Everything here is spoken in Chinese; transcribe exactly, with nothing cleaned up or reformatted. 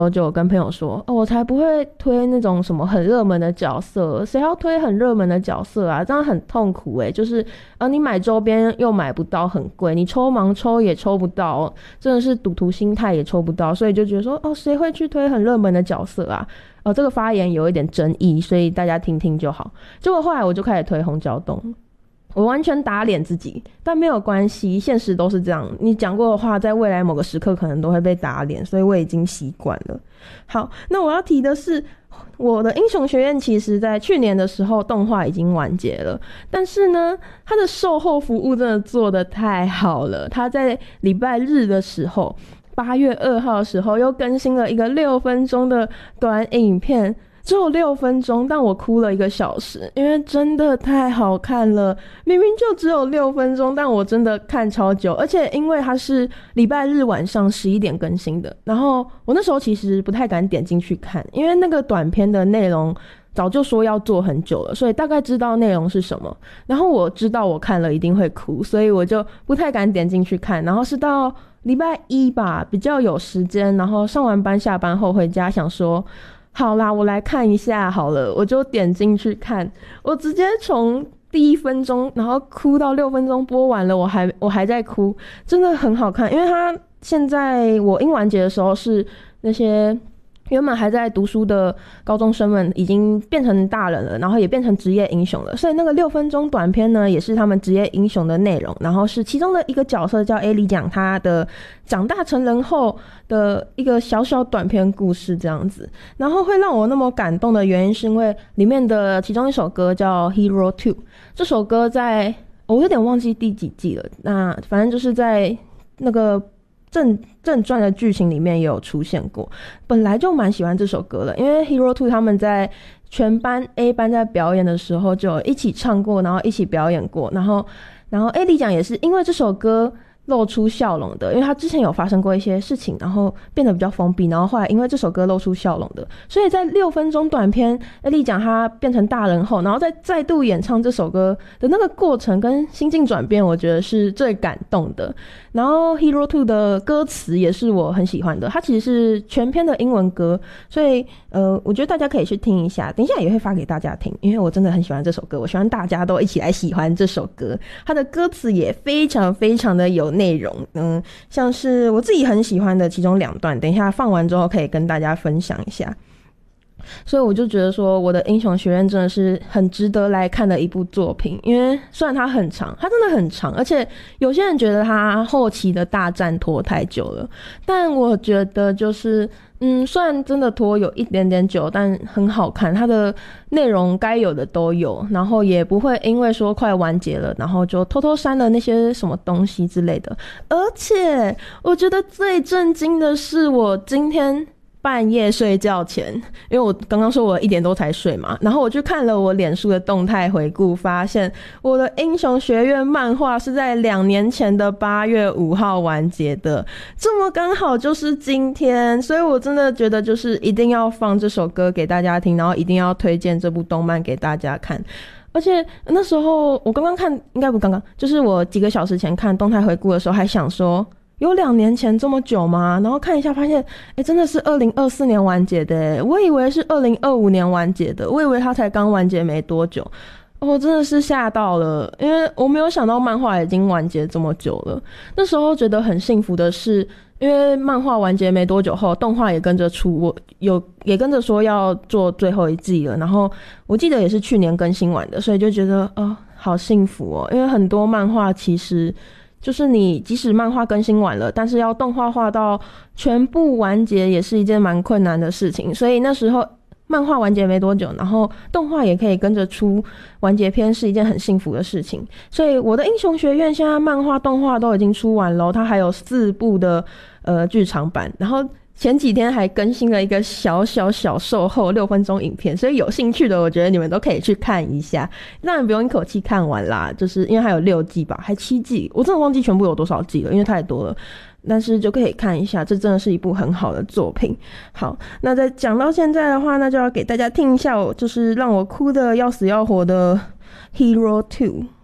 我就有跟朋友说，哦，我才不会推那种什么很热门的角色，谁要推很热门的角色啊？这样很痛苦欸，就是呃，你买周边又买不到，很贵，你抽盲抽也抽不到，真的是赌徒心态也抽不到，所以就觉得说，哦，谁会去推很热门的角色啊？哦，这个发言有一点争议，所以大家听听就好。结果后来我就开始推红椒冻。我完全打脸自己，但没有关系，现实都是这样。你讲过的话，在未来某个时刻可能都会被打脸，所以我已经习惯了。好，那我要提的是，我的英雄学院其实在去年的时候动画已经完结了，但是呢，它的售后服务真的做得太好了。它在礼拜日的时候，八月二号的时候又更新了一个六分钟的短影片。只有六分钟，但我哭了一个小时，因为真的太好看了。明明就只有六分钟，但我真的看超久，而且因为它是礼拜日晚上十一点更新的，然后我那时候其实不太敢点进去看，因为那个短片的内容早就说要做很久了，所以大概知道内容是什么。然后我知道我看了一定会哭，所以我就不太敢点进去看。然后是到礼拜一吧，比较有时间，然后上完班下班后回家，想说好啦，我来看一下好了，我就点进去看，我直接从第一分钟，然后哭到六分钟播完了，我还我还在哭，真的很好看。因为它现在我英完结的时候是那些原本还在读书的高中生们已经变成大人了，然后也变成职业英雄了，所以那个六分钟短片呢，也是他们职业英雄的内容，然后是其中的一个角色叫艾莉讲他的长大成人后的一个小小短片故事这样子。然后会让我那么感动的原因是因为里面的其中一首歌叫 Hero two， 这首歌在我有点忘记第几季了，那反正就是在那个正正传的剧情里面也有出现过，本来就蛮喜欢这首歌了，因为 Hero two 他们在全班 A 班在表演的时候就有一起唱过，然后一起表演过，然后然后 A 里讲也是因为这首歌露出笑容的，因为他之前有发生过一些事情，然后变得比较封闭，然后后来因为这首歌露出笑容的，所以在六分钟短片 A 里讲他变成大人后，然后再再度演唱这首歌的那个过程跟心境转变，我觉得是最感动的。然后 Hero two 的歌词也是我很喜欢的，它其实是全篇的英文歌，所以呃，我觉得大家可以去听一下，等一下也会发给大家听，因为我真的很喜欢这首歌，我希望大家都一起来喜欢这首歌。它的歌词也非常非常的有内容，嗯，像是我自己很喜欢的其中两段，等一下放完之后可以跟大家分享一下。所以我就觉得说我的英雄学院真的是很值得来看的一部作品，因为虽然它很长，它真的很长，而且有些人觉得它后期的大战拖太久了，但我觉得就是嗯，虽然真的拖有一点点久，但很好看，它的内容该有的都有，然后也不会因为说快完结了然后就偷偷删了那些什么东西之类的。而且我觉得最震惊的是我今天半夜睡觉前，因为我刚刚说我一点多才睡嘛，然后我去看了我脸书的动态回顾，发现我的英雄学院漫画是在两年前的八月五号完结的，这么刚好就是今天，所以我真的觉得就是一定要放这首歌给大家听，然后一定要推荐这部动漫给大家看。而且那时候我刚刚看，应该不刚刚，就是我几个小时前看动态回顾的时候还想说有两年前这么久吗？然后看一下发现诶真的是二零二四年完结的耶，我以为是二零二五年完结的，我以为它才刚完结没多久，我真的是吓到了，因为我没有想到漫画已经完结这么久了。那时候觉得很幸福的是，因为漫画完结没多久后动画也跟着出，我有也跟着说要做最后一季了，然后我记得也是去年更新完的，所以就觉得哦好幸福哦，因为很多漫画其实就是你即使漫画更新完了，但是要动画化到全部完结也是一件蛮困难的事情，所以那时候漫画完结没多久，然后动画也可以跟着出完结篇，是一件很幸福的事情。所以我的英雄学院现在漫画动画都已经出完了，它还有四部的呃剧场版，然后前几天还更新了一个小小小售后六分钟影片，所以有兴趣的我觉得你们都可以去看一下，当然不用一口气看完啦，就是因为还有六季吧，还七季，我真的忘记全部有多少季了，因为太多了，但是就可以看一下，这真的是一部很好的作品。好，那在讲到现在的话，那就要给大家听一下我就是让我哭得要死要活的 Hero two。